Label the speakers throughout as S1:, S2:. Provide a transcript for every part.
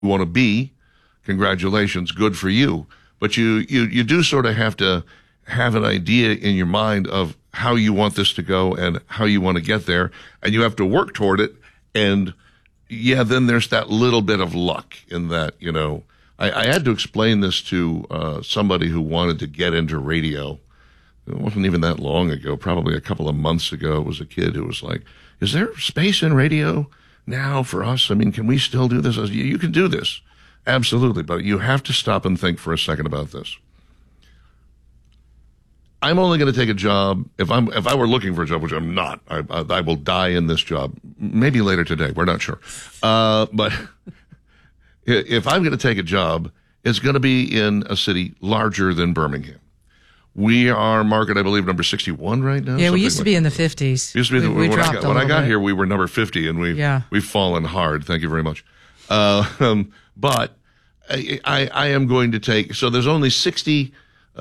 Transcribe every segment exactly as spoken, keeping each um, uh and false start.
S1: want to be, congratulations, good for you. But you, you, you do sort of have to have an idea in your mind of how you want this to go and how you want to get there. And you have to work toward it. And yeah, then there's that little bit of luck in that, you know, I, I had to explain this to uh, somebody who wanted to get into radio. It wasn't even that long ago, probably a couple of months ago. It was a kid who was like, is there space in radio now for us? I mean, can we still do this? I was, you can do this. Absolutely. But you have to stop and think for a second about this. I'm only going to take a job if I'm if I were looking for a job, which I'm not. I, I, I will die in this job. Maybe later today. We're not sure. Uh, but if I'm going to take a job, it's going to be in a city larger than Birmingham. We are market, I believe, number sixty-one right now.
S2: Yeah, we used to like be that. in the fifties.
S1: Used to be
S2: we,
S1: the,
S2: we
S1: when
S2: dropped
S1: I got,
S2: a
S1: when I got
S2: bit.
S1: here, we were number fifty, and we've
S2: yeah.
S1: we've fallen hard. Thank you very much. Uh, um, but I, I I am going to take. So there's only sixty.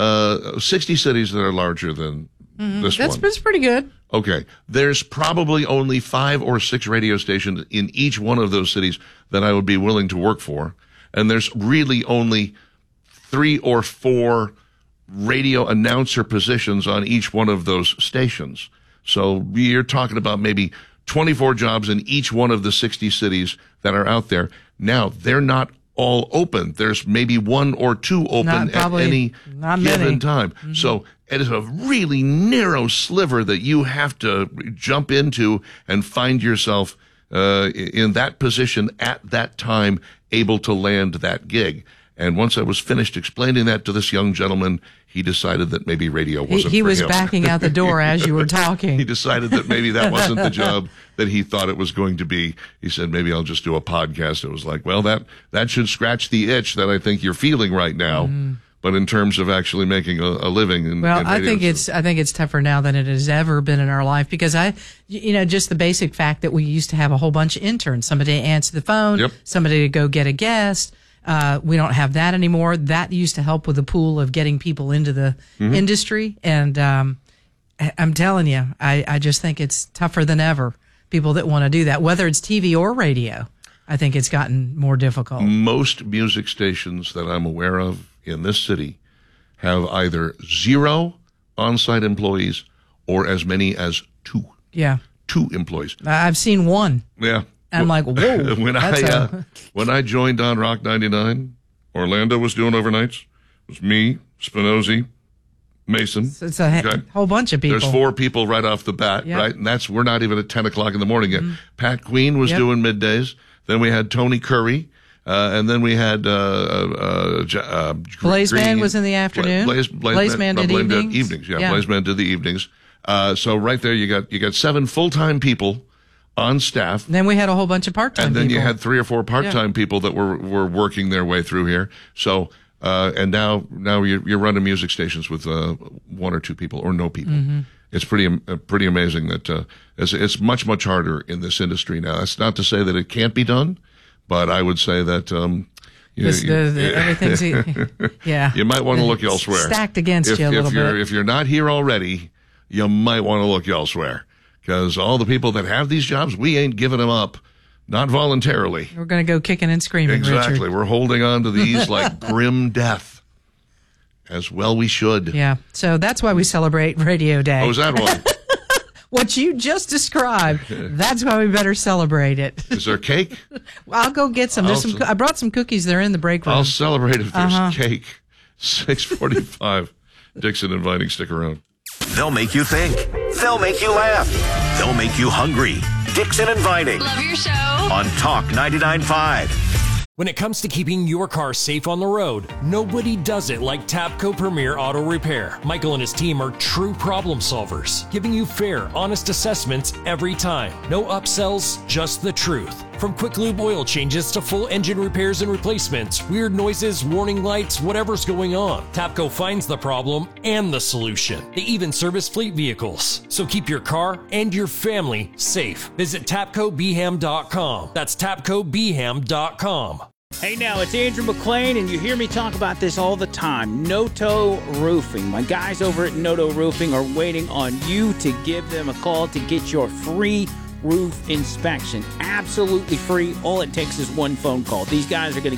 S1: Uh, sixty cities that are larger than mm-hmm. this
S2: that's,
S1: one.
S2: That's pretty good.
S1: Okay. There's probably only five or six radio stations in each one of those cities that I would be willing to work for. And there's really only three or four radio announcer positions on each one of those stations. So you're talking about maybe twenty-four jobs in each one of the sixty cities that are out there. Now, they're not all open. There's maybe one or two open
S2: not, probably,
S1: at any
S2: not
S1: given
S2: many.
S1: time. Mm-hmm. So it is a really narrow sliver that you have to jump into and find yourself uh, in that position at that time, able to land that gig. And once I was finished explaining that to this young gentleman, he decided that maybe radio wasn't
S2: He, he
S1: for
S2: was
S1: him.
S2: backing out the door as you were talking.
S1: He decided that maybe that wasn't the job that he thought it was going to be. He said, maybe I'll just do a podcast. It was like, well, that, that should scratch the itch that I think you're feeling right now. Mm. But in terms of actually making a, a living in,
S2: well,
S1: in
S2: I
S1: radio,
S2: think it's I think it's tougher now than it has ever been in our life because I, you know, just the basic fact that we used to have a whole bunch of interns, somebody to answer the phone,
S1: yep.
S2: somebody to go get a guest. Uh, we don't have that anymore. That used to help with the pool of getting people into the mm-hmm. industry. And um, I'm telling you, I, I just think it's tougher than ever. People that want to do that, whether it's T V or radio, I think it's gotten more difficult.
S1: Most music stations that I'm aware of in this city have either zero on-site employees or as many as two.
S2: Yeah.
S1: Two employees.
S2: I've seen one.
S1: Yeah.
S2: I'm like, whoa.
S1: when I
S2: a...
S1: uh, when I joined on Rock ninety-nine, Orlando was doing overnights. It was me, Spinozzi, Mason.
S2: It's a okay. whole bunch of people.
S1: There's four people right off the bat,
S2: yep.
S1: right? And that's we're not even at ten o'clock in the morning yet. Mm-hmm. Pat Queen was yep. doing middays. Then we had Tony Curry. Uh, and then we had uh, uh, uh,
S2: Blaze
S1: Green.
S2: Man was in the afternoon.
S1: Blaze, Blaze,
S2: Blaze Man, Man did
S1: Blaze
S2: evenings.
S1: Did evenings. Yeah,
S2: yeah.
S1: Blaze Man did the evenings. Uh, so right there, you got you got seven full time people on staff.
S2: Then we had a whole bunch of part time.
S1: And then
S2: people.
S1: you had three or four part time
S2: yeah.
S1: people that were were working their way through here. So uh, and now now you're, you're running music stations with uh, one or two people or no people. Mm-hmm. It's pretty uh, pretty amazing that uh, it's, it's much much harder in this industry now. That's not to say that it can't be done, but I would say that. Um, You,
S2: this,
S1: you,
S2: the, the, everything's, yeah.
S1: You might want to look elsewhere.
S2: Stacked against
S1: if,
S2: you a
S1: if
S2: little
S1: you're,
S2: bit.
S1: If you're not here already, you might want to look elsewhere. Because all the people that have these jobs, we ain't giving them up. Not voluntarily.
S2: We're going to go kicking and screaming,
S1: Exactly.
S2: Richard.
S1: We're holding on to these like grim death. As well we should.
S2: Yeah. So that's why we celebrate Radio Day.
S1: Oh, is that why?
S2: What you just described, that's why we better celebrate it.
S1: Is there cake?
S2: I'll go get some. There's some. I brought some cookies. They're in the break room.
S1: I'll celebrate if there's
S2: uh-huh.
S1: cake. six forty-five. Dixon inviting. Stick around.
S3: They'll make you think. They'll make you laugh. They'll make you hungry. Dixon inviting.
S4: Love your show.
S3: On Talk ninety-nine point five.
S5: When it comes to keeping your car safe on the road, nobody does it like Tapco Premier Auto Repair. Michael and his team are true problem solvers, giving you fair, honest assessments every time. No upsells, just the truth. From quick lube oil changes to full engine repairs and replacements, weird noises, warning lights, whatever's going on, Tapco finds the problem and the solution. They even service fleet vehicles. So keep your car and your family safe. Visit tapco b ham dot com. That's tapco b ham dot com.
S6: Hey now, it's Andrew McLean, and you hear me talk about this all the time. Noto Roofing. My guys over at Noto Roofing are waiting on you to give them a call to get your free roof inspection. Absolutely free. All it takes is one phone call. These guys are going to